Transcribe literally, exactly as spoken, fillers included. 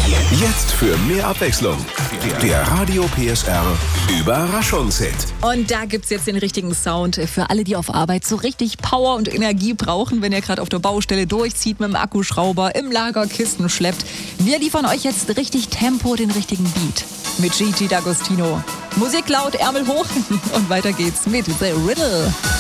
Jetzt für mehr Abwechslung. Der Radio P S R Überraschungshit. Und da gibt's jetzt den richtigen Sound für alle, die auf Arbeit so richtig Power und Energie brauchen, wenn ihr gerade auf der Baustelle durchzieht, mit dem Akkuschrauber, im Lager Kisten schleppt. Wir liefern euch jetzt richtig Tempo, den richtigen Beat. Mit Gigi D'Agostino. Musik laut, Ärmel hoch und weiter geht's mit The Riddle.